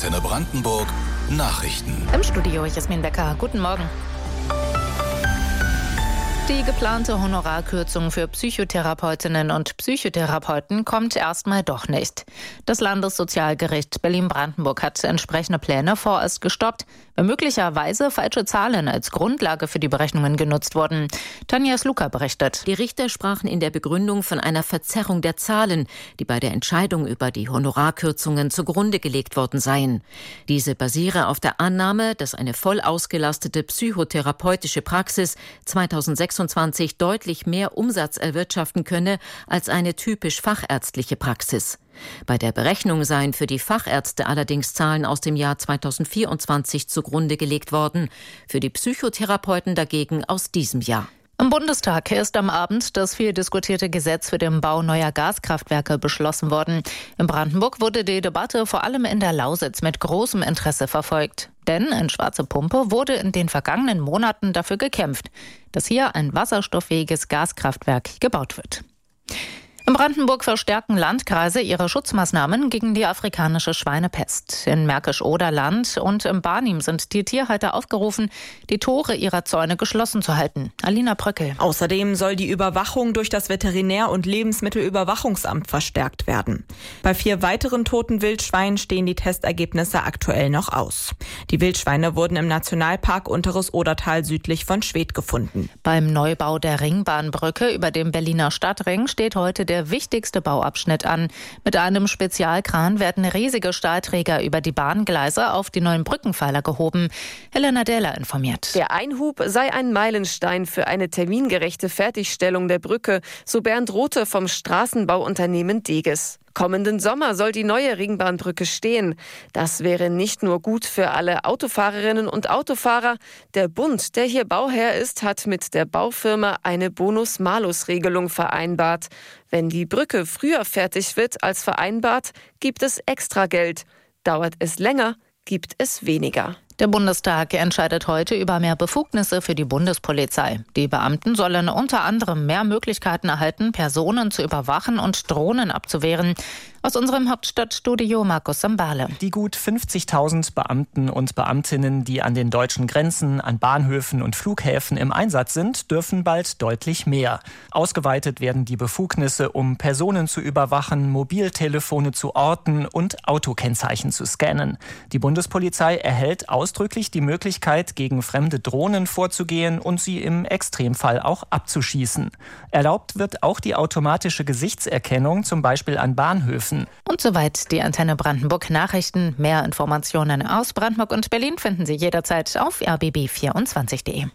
Antenne Brandenburg Nachrichten. Im Studio Jasmin Becker. Guten Morgen. Die geplante Honorarkürzung für Psychotherapeutinnen und Psychotherapeuten kommt erstmal doch nicht. Das Landessozialgericht Berlin-Brandenburg hat entsprechende Pläne vorerst gestoppt, weil möglicherweise falsche Zahlen als Grundlage für die Berechnungen genutzt wurden. Tanja Sluka berichtet. Die Richter sprachen in der Begründung von einer Verzerrung der Zahlen, die bei der Entscheidung über die Honorarkürzungen zugrunde gelegt worden seien. Diese basiere auf der Annahme, dass eine voll ausgelastete psychotherapeutische Praxis 2026 deutlich mehr Umsatz erwirtschaften könne als eine typisch fachärztliche Praxis. Bei der Berechnung seien für die Fachärzte allerdings Zahlen aus dem Jahr 2024 zugrunde gelegt worden, für die Psychotherapeuten dagegen aus diesem Jahr. Im Bundestag ist am Abend das viel diskutierte Gesetz für den Bau neuer Gaskraftwerke beschlossen worden. In Brandenburg wurde die Debatte vor allem in der Lausitz mit großem Interesse verfolgt. Denn in Schwarze Pumpe wurde in den vergangenen Monaten dafür gekämpft, dass hier ein wasserstofffähiges Gaskraftwerk gebaut wird. In Brandenburg verstärken Landkreise ihre Schutzmaßnahmen gegen die afrikanische Schweinepest. In Märkisch-Oderland und im Barnim sind die Tierhalter aufgerufen, die Tore ihrer Zäune geschlossen zu halten. Alina Bröckel. Außerdem soll die Überwachung durch das Veterinär- und Lebensmittelüberwachungsamt verstärkt werden. Bei 4 weiteren toten Wildschweinen stehen die Testergebnisse aktuell noch aus. Die Wildschweine wurden im Nationalpark Unteres Odertal südlich von Schwedt gefunden. Beim Neubau der Ringbahnbrücke über dem Berliner Stadtring steht heute der wichtigste Bauabschnitt an. Mit einem Spezialkran werden riesige Stahlträger über die Bahngleise auf die neuen Brückenpfeiler gehoben. Helena Dähler informiert. Der Einhub sei ein Meilenstein für eine termingerechte Fertigstellung der Brücke, so Bernd Rothe vom Straßenbauunternehmen Deges. Kommenden Sommer soll die neue Ringbahnbrücke stehen. Das wäre nicht nur gut für alle Autofahrerinnen und Autofahrer. Der Bund, der hier Bauherr ist, hat mit der Baufirma eine Bonus-Malus-Regelung vereinbart. Wenn die Brücke früher fertig wird als vereinbart, gibt es Extrageld. Dauert es länger, gibt es weniger. Der Bundestag entscheidet heute über mehr Befugnisse für die Bundespolizei. Die Beamten sollen unter anderem mehr Möglichkeiten erhalten, Personen zu überwachen und Drohnen abzuwehren. Aus unserem Hauptstadtstudio Markus Sambale. Die gut 50.000 Beamten und Beamtinnen, die an den deutschen Grenzen, an Bahnhöfen und Flughäfen im Einsatz sind, dürfen bald deutlich mehr. Ausgeweitet werden die Befugnisse, um Personen zu überwachen, Mobiltelefone zu orten und Autokennzeichen zu scannen. Die Bundespolizei erhält ausdrücklich die Möglichkeit, gegen fremde Drohnen vorzugehen und sie im Extremfall auch abzuschießen. Erlaubt wird auch die automatische Gesichtserkennung, zum Beispiel an Bahnhöfen. Und soweit die Antenne Brandenburg Nachrichten. Mehr Informationen aus Brandenburg und Berlin finden Sie jederzeit auf rbb24.de.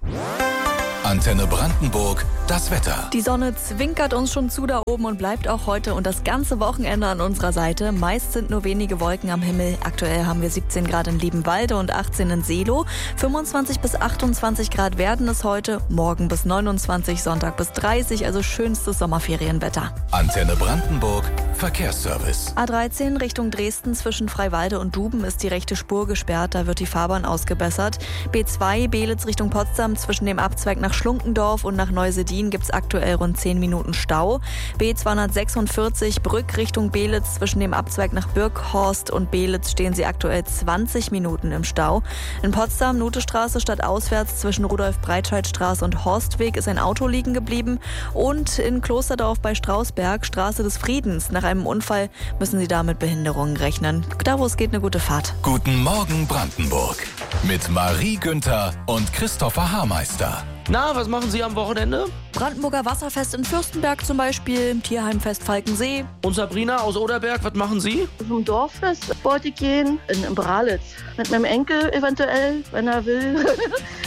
Antenne Brandenburg, das Wetter. Die Sonne zwinkert uns schon zu da oben und bleibt auch heute und das ganze Wochenende an unserer Seite. Meist sind nur wenige Wolken am Himmel. Aktuell haben wir 17 Grad in Liebenwalde und 18 in Seelow. 25 bis 28 Grad werden es heute. Morgen bis 29, Sonntag bis 30, also schönstes Sommerferienwetter. Antenne Brandenburg, Verkehrsservice. A13 Richtung Dresden zwischen Freiwalde und Duben ist die rechte Spur gesperrt. Da wird die Fahrbahn ausgebessert. B2 Beelitz Richtung Potsdam zwischen dem Abzweig nach Schlunkendorf und nach Neusedin gibt es aktuell rund 10 Minuten Stau. B246 Brück Richtung Beelitz zwischen dem Abzweig nach Birkhorst und Beelitz stehen sie aktuell 20 Minuten im Stau. In Potsdam Nutestraße stadtauswärts zwischen Rudolf-Breitscheid-Straße und Horstweg ist ein Auto liegen geblieben. Und in Klosterdorf bei Strausberg Straße des Friedens. Nach einem Unfall müssen Sie da mit Behinderungen rechnen. Da wo es geht, eine gute Fahrt. Guten Morgen Brandenburg mit Marie Günther und Christopher Haarmeister. Na, was machen Sie am Wochenende? Brandenburger Wasserfest in Fürstenberg zum Beispiel, Tierheimfest Falkensee. Und Sabrina aus Oderberg, was machen Sie? Zum Dorffest wollte ich gehen, in Bralitz. Mit meinem Enkel eventuell, wenn er will.